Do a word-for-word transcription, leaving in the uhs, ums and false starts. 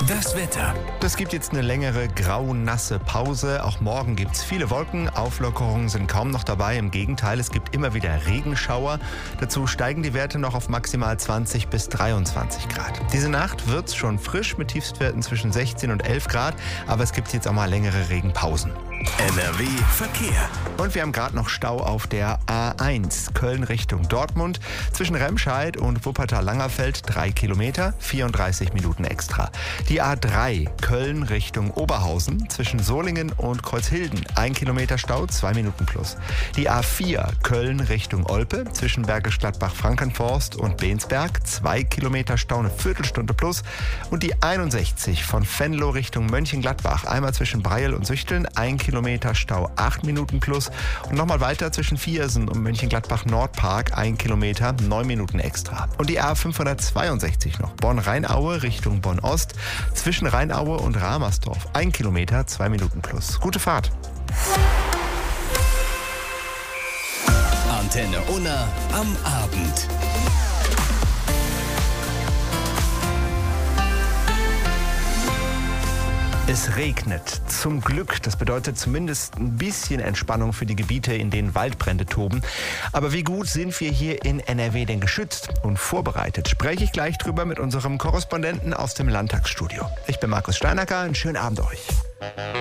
Das Wetter. Das gibt jetzt eine längere grau-nasse Pause. Auch morgen gibt es viele Wolken. Auflockerungen sind kaum noch dabei. Im Gegenteil, es gibt immer wieder Regenschauer. Dazu steigen die Werte noch auf maximal zwanzig bis dreiundzwanzig Grad. Diese Nacht wird es schon frisch mit Tiefstwerten zwischen sechzehn und elf Grad. Aber es gibt jetzt auch mal längere Regenpausen. N R W Verkehr. Und wir haben gerade noch Stau auf der A eins, Köln Richtung Dortmund. Zwischen Remscheid und Wuppertal-Langerfeld drei Kilometer, vierunddreißig Minuten extra. Die A drei, Köln Richtung Oberhausen. Zwischen Solingen und Kreuzhilden ein Kilometer Stau, zwei Minuten plus. Die A vier, Köln Richtung Olpe. Zwischen Bergisch Gladbach-Frankenforst und Bensberg zwei Kilometer Stau, eine Viertelstunde plus. Und die einundsechzig von Venlo Richtung Mönchengladbach. Einmal zwischen Breil und Süchteln, ein Kilometer Stau, acht Minuten plus. Und nochmal weiter zwischen Viersen und Mönchengladbach-Nordpark, ein Kilometer, neun Minuten extra. Und die A fünfhundertzweiundsechzig noch, Bonn-Rheinaue Richtung Bonn-Ost. Zwischen Rheinaue und Ramersdorf, ein Kilometer, zwei Minuten plus. Gute Fahrt. Antenne Unna am Abend. Es regnet. Zum Glück. Das bedeutet zumindest ein bisschen Entspannung für die Gebiete, in denen Waldbrände toben. Aber wie gut sind wir hier in N R W denn geschützt und vorbereitet? Spreche ich gleich drüber mit unserem Korrespondenten aus dem Landtagsstudio. Ich bin Markus Steinacker. Einen schönen Abend euch.